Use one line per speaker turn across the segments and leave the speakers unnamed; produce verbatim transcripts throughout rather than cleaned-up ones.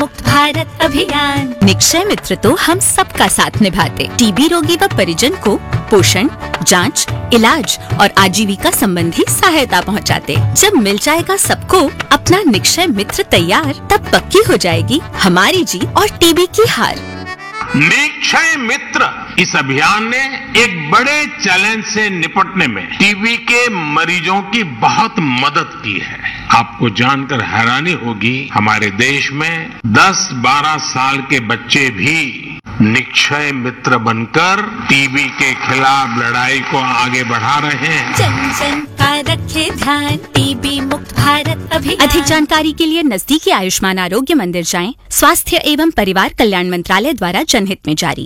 मुक्त भारत अभियान। निक्षय मित्र तो हम सबका साथ निभाते, टीबी रोगी व परिजन को पोषण, जांच, इलाज और आजीविका संबंधी सहायता पहुंचाते। जब मिल जाएगा सबको अपना निक्षय मित्र तैयार, तब पक्की हो जाएगी हमारी जीत और टीबी की हार।
निक्षय मित्र इस अभियान ने एक बड़े चैलेंज से निपटने में टीबी के मरीजों की बहुत मदद की है। आपको जानकर हैरानी होगी, हमारे देश में दस बारह साल के बच्चे भी निक्षय मित्र बनकर टीबी के खिलाफ लड़ाई को आगे बढ़ा रहे हैं।
जन जन का रखे ध्यान, टीबी मुक्त भारत अभियान। अधिक जानकारी के लिए नजदीकी आयुष्मान आरोग्य मंदिर जाएं। स्वास्थ्य एवं परिवार कल्याण मंत्रालय द्वारा जनहित में जारी।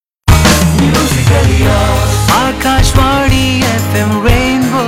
Akashvani FM rainbow,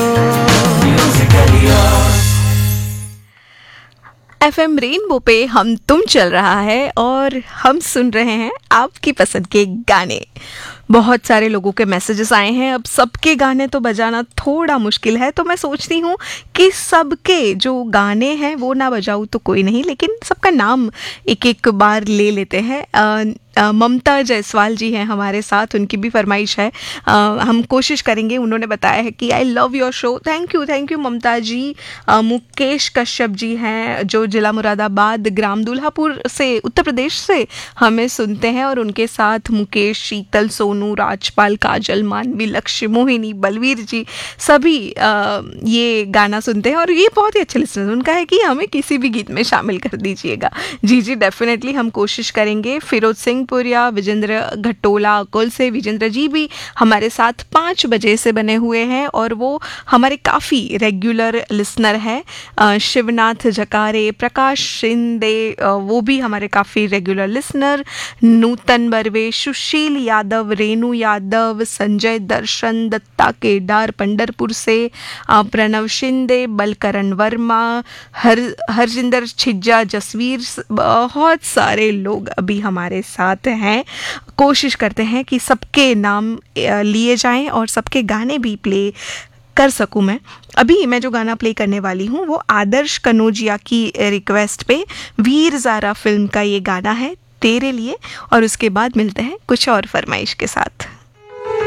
FM rainbow पे हम तुम चल रहा है और हम सुन रहे हैं आपकी पसंद के गाने। बहुत सारे लोगों के मैसेजेस आए हैं। अब सबके गाने तो बजाना थोड़ा मुश्किल है, तो मैं सोचती हूँ कि सबके जो गाने हैं वो ना बजाऊँ तो कोई नहीं, लेकिन सबका नाम एक एक बार ले लेते हैं। ममता जायसवाल जी हैं हमारे साथ, उनकी भी फरमाइश है। आ, हम कोशिश करेंगे। उन्होंने बताया है कि I love your show. Thank you thank you ममता जी। आ, मुकेश कश्यप जी हैं जो जिला मुरादाबाद ग्राम दुल्हापुर से उत्तर प्रदेश से हमें सुनते हैं, और उनके साथ मुकेश, शीतल, सोनू, राजपाल, काजल, मानवी, लक्ष्य, मोहिनी, बलवीर जी सभी आ, ये गाना सुनते हैं और ये बहुत ही अच्छे लिसनर। उनका है कि हमें किसी भी गीत में शामिल कर दीजिएगा। जी जी डेफिनेटली हम कोशिश करेंगे। फिरोज सिंह पुरिया, विजेंद्र घटोला अकोल से, विजेंद्र जी भी हमारे साथ पाँच बजे से बने हुए हैं और वो हमारे काफ़ी रेगुलर लिसनर हैं। शिवनाथ जकारे, प्रकाश शिंदे, वो भी हमारे काफ़ी रेगुलर लिसनर। नूतन बर्वे, सुशील यादव, रेणु यादव, संजय दर्शन, दत्ता केदार पंडरपुर से, प्रणव शिंदे, बलकरण वर्मा, हर हरजिंदर छिज्जा, जसवीर, बहुत सारे लोग अभी हमारे साथ हैं। कोशिश करते हैं कि सबके नाम लिए जाएं और सबके गाने भी प्ले कर सकूं। मैं अभी मैं जो गाना प्ले करने वाली हूं वो आदर्श कनौजिया की रिक्वेस्ट पे वीर ज़ारा फिल्म का ये गाना है तेरे लिए, और उसके बाद मिलते हैं कुछ और फरमाइश के साथ।